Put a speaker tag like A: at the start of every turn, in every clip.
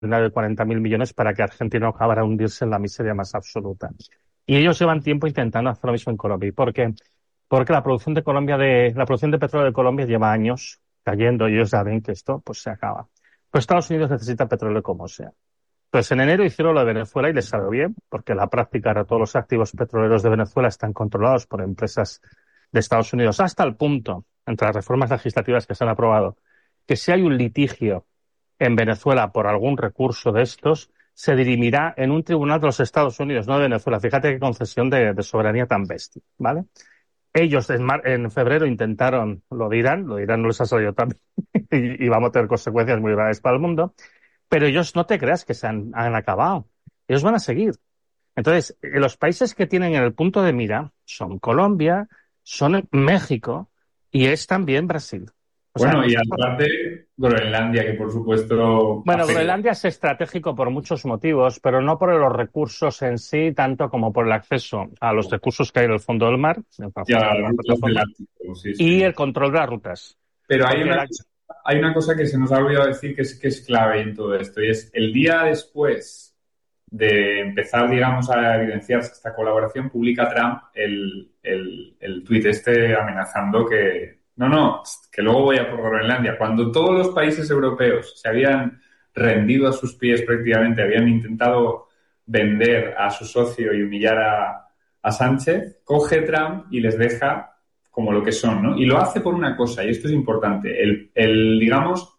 A: de 40.000 millones para que Argentina no acabara de hundirse en la miseria más absoluta. Y ellos llevan tiempo intentando hacer lo mismo en Colombia. ¿Y por qué? Porque la producción de petróleo de Colombia lleva años cayendo y ellos saben que esto pues se acaba. Pues Estados Unidos necesita petróleo como sea. Pues en enero hicieron lo de Venezuela y les salió bien, porque en la práctica ahora todos los activos petroleros de Venezuela están controlados por empresas de Estados Unidos, hasta el punto, entre las reformas legislativas que se han aprobado, que si hay un litigio en Venezuela por algún recurso de estos, se dirimirá en un tribunal de los Estados Unidos, no de Venezuela. Fíjate qué concesión de soberanía tan bestia, ¿vale? Ellos en febrero intentaron lo dirán no les ha salido tan bien y va a tener consecuencias muy graves para el mundo, pero ellos no te creas que han acabado. Ellos van a seguir. Entonces, los países que tienen en el punto de mira son Colombia, son México y es también Brasil. O sea,
B: Bueno, y aparte, Groenlandia, que por supuesto
A: bueno,
B: afecta.
A: Groenlandia es estratégico por muchos motivos, pero no por los recursos en sí, tanto como por el acceso a los recursos que hay en el fondo del mar, en la
B: Y a
A: forma de
B: las
A: una
B: rutas del
A: plataforma,
B: Ártico, sí,
A: y
B: sí.
A: el control de las rutas.
B: Pero
A: Porque
B: hay una cosa que se nos ha olvidado decir que es clave en todo esto, y es el día después de empezar, digamos, a evidenciarse esta colaboración, publica Trump el tuit este amenazando que no, que luego voy a por Groenlandia. Cuando todos los países europeos se habían rendido a sus pies prácticamente, habían intentado vender a su socio y humillar a Sánchez, coge Trump y les deja como lo que son, ¿no? Y lo hace por una cosa, y esto es importante. Digamos,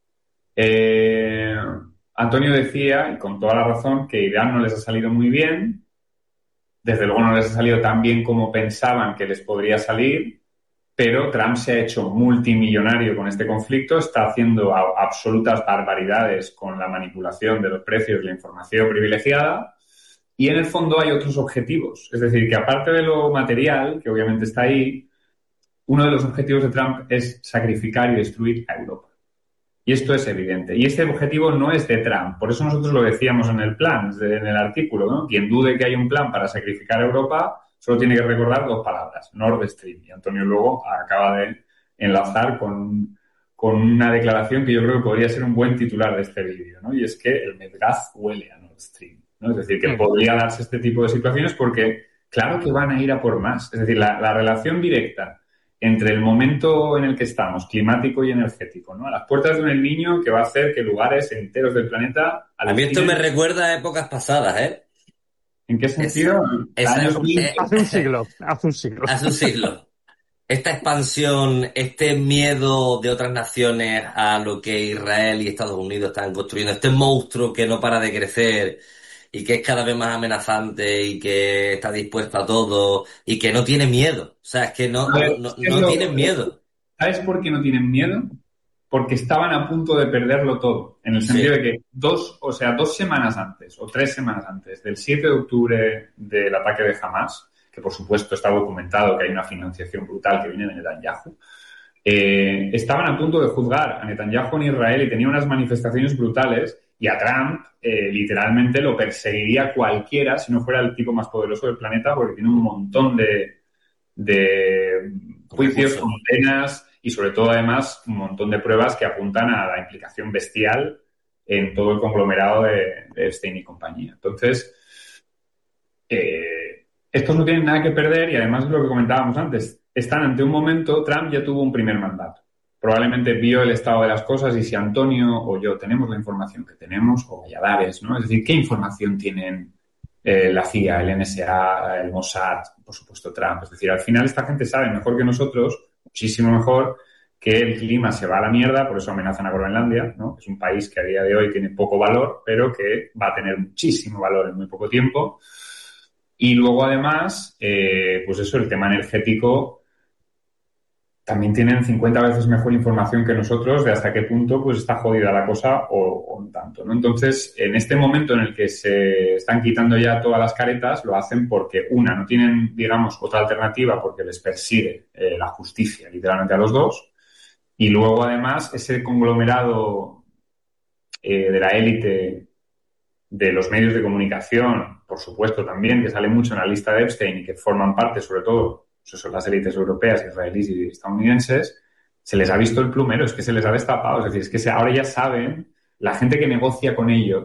B: eh, Antonio decía, y con toda la razón, que Irán no les ha salido muy bien, desde luego no les ha salido tan bien como pensaban que les podría salir, pero Trump se ha hecho multimillonario con este conflicto, está haciendo absolutas barbaridades con la manipulación de los precios, la información privilegiada, y en el fondo hay otros objetivos. Es decir, que aparte de lo material, que obviamente está ahí, uno de los objetivos de Trump es sacrificar y destruir a Europa. Y esto es evidente. Y este objetivo no es de Trump. Por eso nosotros lo decíamos en el plan, en el artículo, ¿no? Quien dude que hay un plan para sacrificar a Europa solo tiene que recordar dos palabras, Nord Stream. Y Antonio luego acaba de enlazar con una declaración que yo creo que podría ser un buen titular de este vídeo, ¿no? Y es que el Medgaz huele a Nord Stream, ¿no? Es decir, que podría darse este tipo de situaciones porque claro que van a ir a por más. Es decir, la relación directa entre el momento en el que estamos, climático y energético, ¿no? A las puertas de un El Niño que va a hacer que lugares enteros del planeta
C: A mí esto me
B: alucinen.
C: recuerda a épocas pasadas, ¿eh?
B: ¿En qué
C: Es,
B: sentido?
C: esa,
B: Años 2000.
A: hace un siglo, hace un siglo.
C: hace un siglo. Esta expansión, este miedo de otras naciones a lo que Israel y Estados Unidos están construyendo, este monstruo que no para de crecer y que es cada vez más amenazante y que está dispuesto a todo y que no tiene miedo. O sea, es que
B: A ver, es que es
C: no tienen miedo.
B: ¿sabes por qué no tienen miedo? Porque estaban a punto de perderlo todo, en el sentido de
C: Sí,
B: que dos semanas antes o 3 semanas antes del 7 de octubre del ataque de Hamas, que por supuesto está documentado que hay una financiación brutal que viene de Netanyahu, estaban a punto de juzgar a Netanyahu en Israel y tenía unas manifestaciones brutales y a Trump literalmente lo perseguiría cualquiera si no fuera el tipo más poderoso del planeta porque tiene un montón de juicios,
C: recursos.
B: condenas y sobre todo además un montón de pruebas que apuntan a la implicación bestial en todo el conglomerado de Epstein y compañía. Entonces, estos no tienen nada que perder y además es lo que comentábamos antes. Están ante un momento, Trump ya tuvo un primer mandato. Probablemente vio el estado de las cosas y si Antonio o yo tenemos la información que tenemos, o Valladares, ¿no? Es decir, ¿qué información tienen la CIA, el NSA, el Mossad, por supuesto Trump? Es decir, al final esta gente sabe mejor que nosotros, muchísimo mejor, que el clima se va a la mierda, por eso amenazan a Groenlandia, ¿no? Es un país que a día de hoy tiene poco valor, pero que va a tener muchísimo valor en muy poco tiempo. Y luego, además, pues eso, el tema energético, también tienen 50 veces mejor información que nosotros de hasta qué punto pues está jodida la cosa o un tanto, ¿no? Entonces, en este momento en el que se están quitando ya todas las caretas, lo hacen porque, una, no tienen, digamos, otra alternativa porque les persigue la justicia, literalmente a los dos, y luego, además, ese conglomerado de la élite de los medios de comunicación, por supuesto también, que sale mucho en la lista de Epstein y que forman parte, sobre todo, pues son las élites europeas, israelíes y estadounidenses, se les ha visto el plumero, es que se les ha destapado, es decir, es que ahora ya saben la gente que negocia con ellos